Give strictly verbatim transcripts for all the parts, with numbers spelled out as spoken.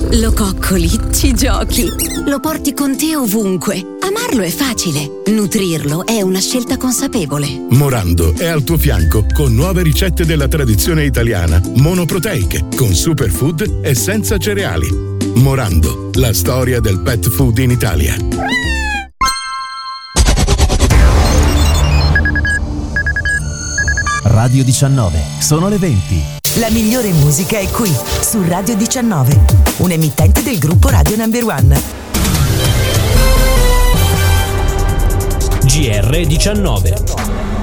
Lo coccoli, ci giochi, lo porti con te ovunque. Amarlo è facile, nutrirlo è una scelta consapevole. Morando è al tuo fianco con nuove ricette della tradizione italiana, monoproteiche, con superfood e senza cereali. Morando, la storia del pet food in Italia. Radio diciannove, sono le venti. La migliore musica è qui, su Radio diciannove, un emittente del gruppo Radio Number One. G R diciannove.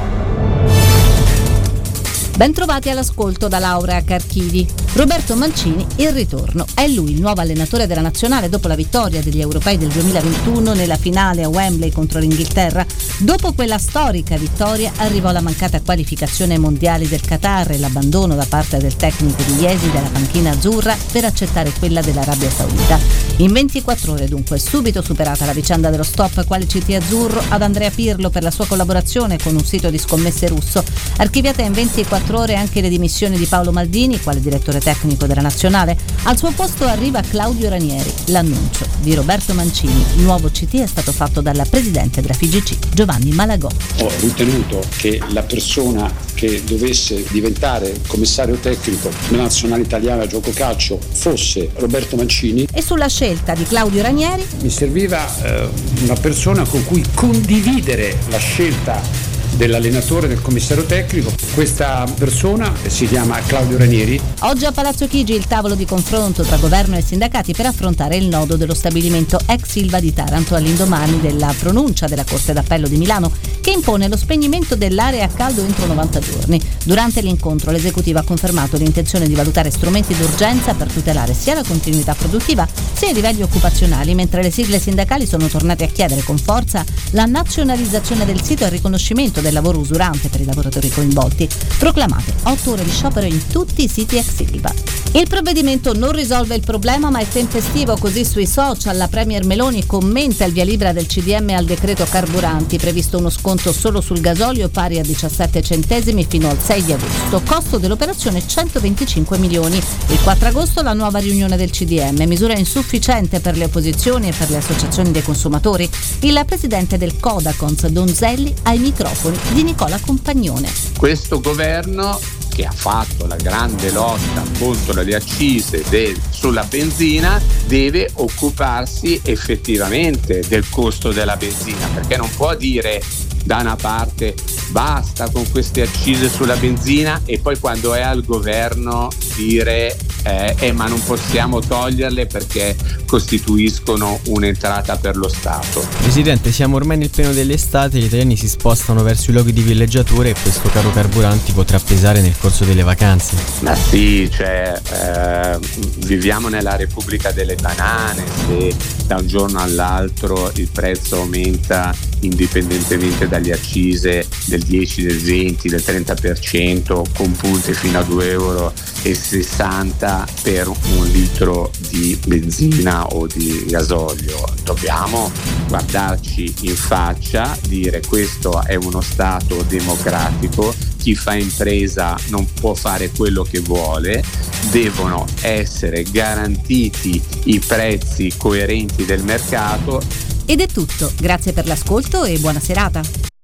Bentrovati all'ascolto da Laura Carchidi. Roberto Mancini in ritorno. È lui il nuovo allenatore della nazionale dopo la vittoria degli europei del duemilaventuno nella finale a Wembley contro l'Inghilterra. Dopo quella storica vittoria arrivò la mancata qualificazione ai mondiali del Qatar e l'abbandono da parte del tecnico di Iesi della panchina azzurra per accettare quella dell'Arabia Saudita. In ventiquattro ore dunque subito superata la vicenda dello stop quale C T azzurro ad Andrea Pirlo per la sua collaborazione con un sito di scommesse russo, archiviata in ventiquattro ore anche le dimissioni di Paolo Maldini quale direttore tecnico della nazionale. Al suo posto arriva Claudio Ranieri. L'annuncio di Roberto Mancini, il nuovo C T, è stato fatto dalla presidente della F I G C, Giovanni Malagò. Ho ritenuto che la persona che dovesse diventare commissario tecnico della nazionale italiana a gioco calcio fosse Roberto Mancini. E sulla scelta di Claudio Ranieri mi serviva eh, una persona con cui condividere la scelta dell'allenatore, del commissario tecnico. Questa persona si chiama Claudio Ranieri. Oggi a Palazzo Chigi il tavolo di confronto tra governo e sindacati per affrontare il nodo dello stabilimento ex Ilva di Taranto all'indomani della pronuncia della Corte d'Appello di Milano che impone lo spegnimento dell'area a caldo entro novanta giorni. Durante l'incontro l'esecutivo ha confermato l'intenzione di valutare strumenti d'urgenza per tutelare sia la continuità produttiva sia i livelli occupazionali, mentre le sigle sindacali sono tornate a chiedere con forza la nazionalizzazione del sito e il riconoscimento del lavoro usurante per i lavoratori coinvolti. Proclamate otto ore di sciopero in tutti i siti ex Ilva. Il provvedimento non risolve il problema ma è tempestivo, così sui social la premier Meloni commenta il via libera del C D M al decreto carburanti, previsto uno sconto solo sul gasolio pari a diciassette centesimi fino al sei di agosto, costo dell'operazione centoventicinque milioni. Il quattro agosto la nuova riunione del C D M, misura insufficiente per le opposizioni e per le associazioni dei consumatori. Il presidente del Codacons Donzelli ai microfoni di Nicola Compagnone. Questo governo, che ha fatto la grande lotta contro le accise del, sulla benzina, deve occuparsi effettivamente del costo della benzina, perché non può dire da una parte basta con queste accise sulla benzina e poi quando è al governo dire eh, eh, ma non possiamo toglierle perché costituiscono un'entrata per lo Stato. Presidente, siamo ormai nel pieno dell'estate, gli italiani si spostano verso i luoghi di villeggiatura e questo caro carburanti potrà pesare nel corso delle vacanze. Ma sì, cioè eh, viviamo nella Repubblica delle banane, se da un giorno all'altro il prezzo aumenta indipendentemente dalle accise del dieci, del venti, del trenta per cento con punte fino a due euro e sessanta per un litro di benzina o di gasolio. Dobbiamo guardarci in faccia, dire questo è uno Stato democratico, chi fa impresa non può fare quello che vuole, devono essere garantiti i prezzi coerenti del mercato. Ed è tutto, grazie per l'ascolto e buona serata.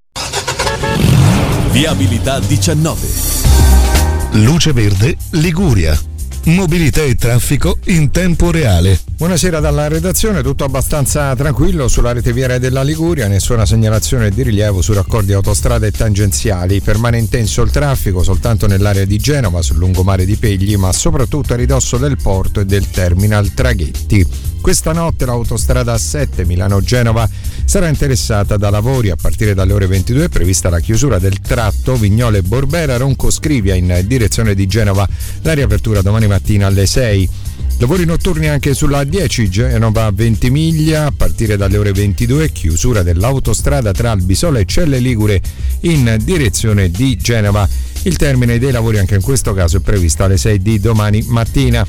Viabilità diciannove. Luce Verde Liguria. Mobilità e traffico in tempo reale. Buonasera dalla redazione, tutto abbastanza tranquillo sulla rete viaria della Liguria, nessuna segnalazione di rilievo su raccordi autostrade e tangenziali. Permane intenso il traffico soltanto nell'area di Genova, sul lungomare di Pegli, ma soprattutto a ridosso del porto e del terminal traghetti. Questa notte l'autostrada A sette Milano-Genova sarà interessata da lavori. A partire dalle ore ventidue è prevista la chiusura del tratto Vignole-Borbera-Ronco-Scrivia in direzione di Genova, la riapertura domani mattina alle sei. Lavori notturni anche sulla A dieci Genova Ventimiglia, a partire dalle ore ventidue chiusura dell'autostrada tra Albisola e Celle Ligure in direzione di Genova. Il termine dei lavori anche in questo caso è previsto alle sei di domani mattina.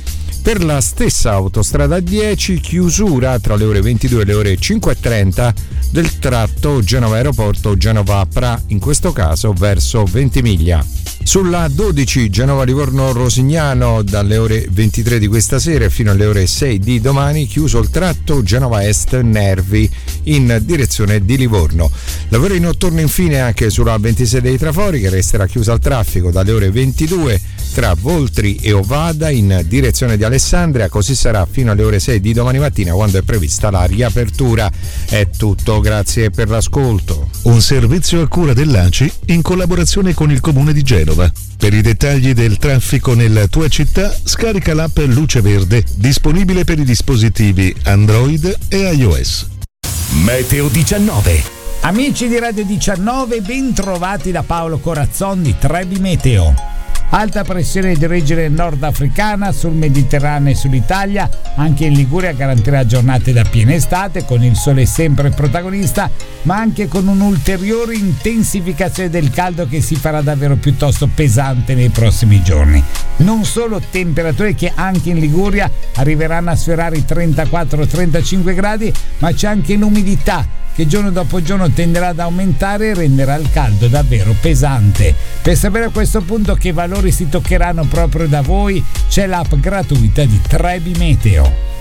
Per la stessa autostrada dieci, chiusura tra le ore ventidue e le ore cinque e trenta del tratto Genova Aeroporto Genova-Pra, in questo caso verso Ventimiglia. Sulla dodici Genova-Livorno-Rosignano dalle ore ventitré di questa sera fino alle ore sei di domani, chiuso il tratto Genova Est-Nervi in direzione di Livorno. Lavori notturni infine anche sulla ventisei dei Trafori, che resterà chiusa al traffico dalle ore ventidue tra Voltri e Ovada in direzione di Alessandria, così sarà fino alle ore sei di domani mattina, quando è prevista la riapertura. È tutto, grazie per l'ascolto. Un servizio a cura dell'A C I in collaborazione con il Comune di Genova. Per i dettagli del traffico nella tua città, scarica l'app Luce Verde, disponibile per i dispositivi Android e iOS. Meteo diciannove. Amici di Radio diciannove, ben trovati da Paolo Corazzon di Trebi Meteo. Alta pressione di origine nordafricana sul Mediterraneo e sull'Italia, anche in Liguria garantirà giornate da piena estate, con il sole sempre protagonista, ma anche con un'ulteriore intensificazione del caldo che si farà davvero piuttosto pesante nei prossimi giorni. Non solo temperature che anche in Liguria arriveranno a sfiorare i trentaquattro trentacinque gradi, ma c'è anche l'umidità che giorno dopo giorno tenderà ad aumentare e renderà il caldo davvero pesante. Per sapere a questo punto che valori si toccheranno proprio da voi, c'è l'app gratuita di Trebi Meteo.